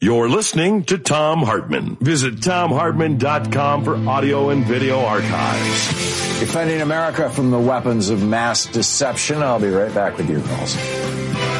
You're listening to Thom Hartmann. Visit ThomHartmann.com for audio and video archives. Defending America from the weapons of mass deception. I'll be right back with your calls.